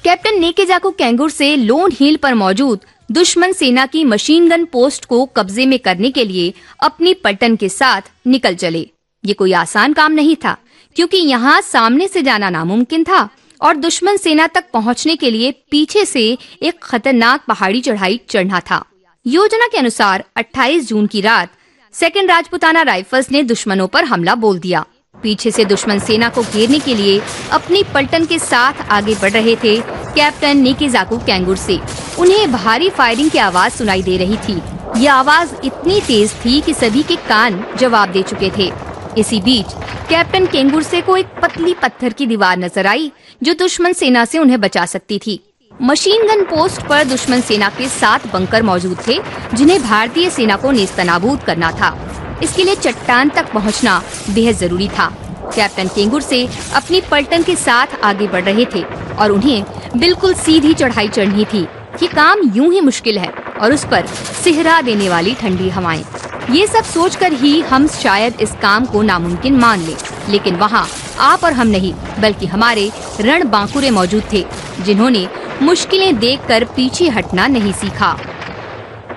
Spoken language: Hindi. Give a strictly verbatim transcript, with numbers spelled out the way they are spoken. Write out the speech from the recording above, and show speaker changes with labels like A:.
A: कैप्टन नेकेजाकू कैंगुर से लोन हिल पर मौजूद दुश्मन सेना की मशीन गन पोस्ट को कब्जे में करने के लिए अपनी पलटन के साथ निकल चले। ये कोई आसान काम नहीं था, क्योंकि यहाँ सामने से जाना नामुमकिन था और दुश्मन सेना तक पहुँचने के लिए पीछे से एक खतरनाक पहाड़ी चढ़ाई चढ़ना था। योजना के अनुसार अट्ठाईस जून की रात सेकंड राजपुताना राइफल्स ने दुश्मनों पर हमला बोल दिया। पीछे से दुश्मन सेना को घेरने के लिए अपनी पलटन के साथ आगे बढ़ रहे थे कैप्टन नेकेजाकू कैंगुर से। उन्हें भारी फायरिंग की आवाज सुनाई दे रही थी। ये आवाज इतनी तेज थी कि सभी के कान जवाब दे चुके थे। इसी बीच कैप्टन केंगुरसे को एक पतली पत्थर की दीवार नजर आई जो दुश्मन सेना से उन्हें बचा सकती थी। मशीन गन पोस्ट पर दुश्मन सेना के सात बंकर मौजूद थे जिन्हें भारतीय सेना को नेस्तनाबूद करना था। इसके लिए चट्टान तक पहुंचना बेहद जरूरी था। कैप्टन केंगुरसे अपनी पलटन के साथ आगे बढ़ रहे थे और उन्हें बिल्कुल सीधी चढ़ाई चढ़नी थी। ये काम यूं ही मुश्किल है और उस पर सिहरा देने वाली ठंडी हवाएं। ये सब सोचकर ही हम शायद इस काम को नामुमकिन मान लें, लेकिन वहाँ आप और हम नहीं बल्कि हमारे रणबांकुरे मौजूद थे जिन्होंने मुश्किलें देखकर पीछे हटना नहीं सीखा।